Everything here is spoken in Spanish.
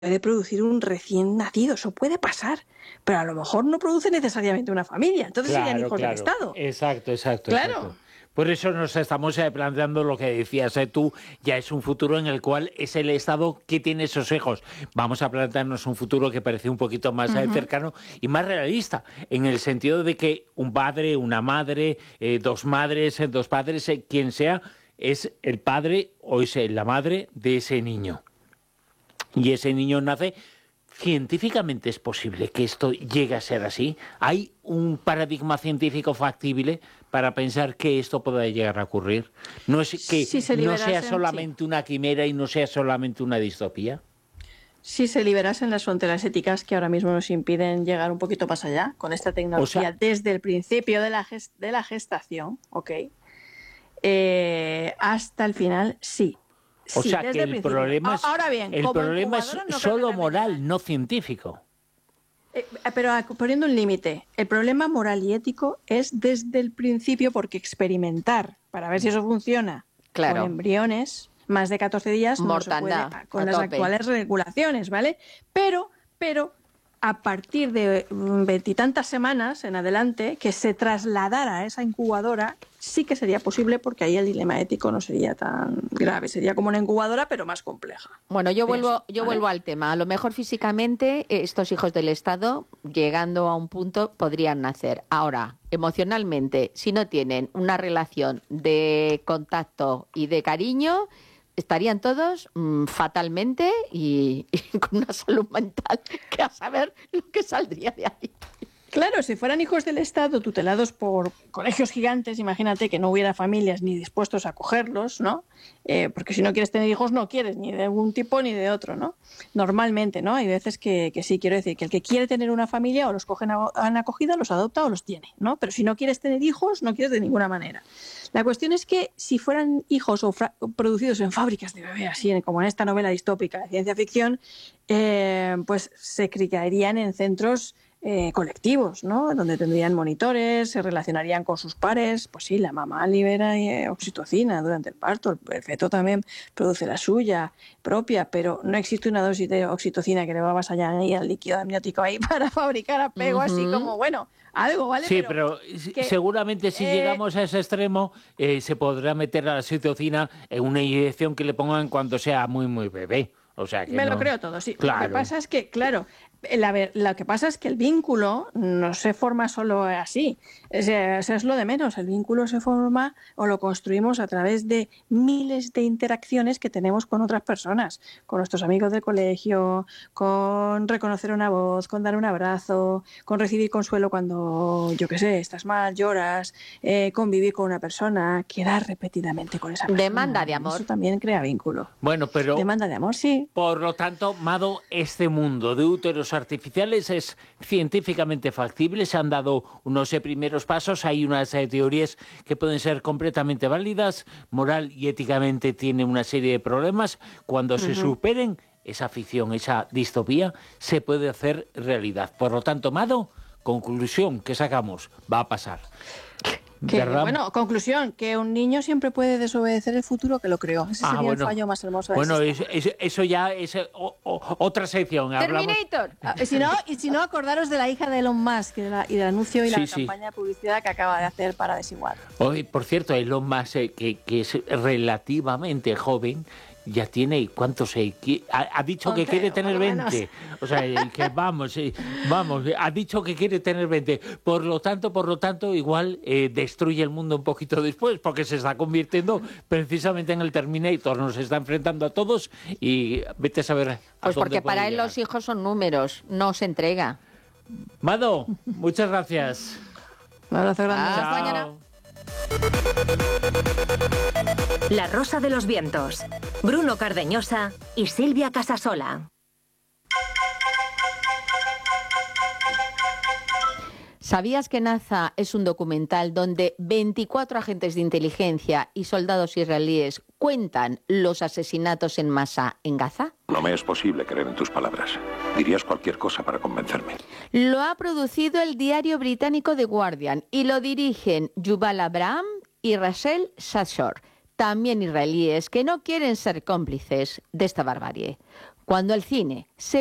puede producir un recién nacido, eso puede pasar, pero a lo mejor no produce necesariamente una familia, entonces serían hijos del Estado. Exacto. Claro. Por eso nos estamos planteando lo que decías tú, ya es un futuro en el cual es el Estado que tiene esos hijos. Vamos a plantearnos un futuro que parece un poquito más cercano y más realista, en el sentido de que un padre, una madre, dos madres, dos padres, quien sea, es el padre o es la madre de ese niño. Y ese niño nace. ¿Científicamente es posible que esto llegue a ser así? ¿Hay un paradigma científico factible para pensar que esto pueda llegar a ocurrir? ¿No es que no sea solamente una quimera y no sea solamente una distopía? Si se liberasen las fronteras éticas que ahora mismo nos impiden llegar un poquito más allá con esta tecnología, desde el principio de la gestación, hasta el final, sí. O sea que el problema es, ahora bien, el problema es solo moral, no científico. Pero poniendo un límite, el problema moral y ético es desde el principio, porque experimentar para ver si eso funciona con embriones más de 14 días no se puede con las actuales regulaciones, ¿vale? Pero a partir de 20 y tantas semanas en adelante, que se trasladara a esa incubadora, sí que sería posible, porque ahí el dilema ético no sería tan grave. Sería como una incubadora, pero más compleja. Bueno, yo vuelvo al tema. A lo mejor físicamente estos hijos del Estado, llegando a un punto, podrían nacer. Ahora, emocionalmente, si no tienen una relación de contacto y de cariño, estarían todos fatalmente y con una salud mental que a saber lo que saldría de ahí. Claro, si fueran hijos del Estado tutelados por colegios gigantes, imagínate que no hubiera familias ni dispuestos a acogerlos, ¿no? Porque si no quieres tener hijos, no quieres ni de un tipo ni de otro, ¿no? Normalmente, ¿no? Hay veces que sí, quiero decir, que el que quiere tener una familia o los cogen en acogida, los adopta o los tiene, ¿no? Pero si no quieres tener hijos, no quieres de ninguna manera. La cuestión es que si fueran hijos o producidos en fábricas de bebé, así como en esta novela distópica de ciencia ficción, pues se criarían en centros colectivos, ¿no? Donde tendrían monitores, se relacionarían con sus pares. Pues sí, la mamá libera oxitocina durante el parto, el feto también produce la suya propia, pero no existe una dosis de oxitocina que le va más allá al líquido amniótico ahí para fabricar apego, así como, bueno, algo, ¿vale? Sí, pero seguramente si llegamos a ese extremo se podrá meter a la oxitocina en una inyección que le pongan cuando sea muy, muy bebé. O sea que lo creo todo, sí. Claro. Lo que pasa es que, lo que pasa es que el vínculo no se forma solo así. Eso es lo de menos. El vínculo se forma o lo construimos a través de miles de interacciones que tenemos con otras personas, con nuestros amigos del colegio, con reconocer una voz, con dar un abrazo, con recibir consuelo cuando, yo qué sé, estás mal, lloras, convivir con una persona, quedar repetidamente con esa persona. Demanda de amor. Eso también crea vínculo. Bueno, pero... Demanda de amor, sí. Por lo tanto, Mado, este mundo de úteros artificiales es científicamente factible, se han dado unos primeros pasos, hay unas teorías que pueden ser completamente válidas, moral y éticamente tiene una serie de problemas. Cuando se superen esa ficción, esa distopía, se puede hacer realidad. Por lo tanto, Mado, conclusión que sacamos, va a pasar. Bueno, conclusión, que un niño siempre puede desobedecer el futuro que lo creó. Ese sería el fallo más hermoso de eso ya es otra sección. Terminator. Y si no, acordaros de la hija de Elon Musk y del anuncio y la campaña de publicidad que acaba de hacer para Desigual. Hoy, por cierto, Elon Musk, que es relativamente joven, ya tiene, ¿cuántos? Ha dicho que quiere tener 20. O sea, que vamos, ha dicho que quiere tener 20. Por lo tanto, igual destruye el mundo un poquito después, porque se está convirtiendo precisamente en el Terminator. Nos está enfrentando a todos y vete a saber. Pues porque para él los hijos son números, no se entrega. Mado, muchas gracias. Un abrazo grande. Hasta mañana. La Rosa de los Vientos. Bruno Cardeñosa y Silvia Casasola. ¿Sabías que NASA es un documental donde 24 agentes de inteligencia y soldados israelíes cuentan los asesinatos en masa en Gaza? No me es posible creer en tus palabras. Dirías cualquier cosa para convencerme. Lo ha producido el diario británico The Guardian y lo dirigen Yuval Abraham y Rachel Shashor, también israelíes que no quieren ser cómplices de esta barbarie. Cuando el cine se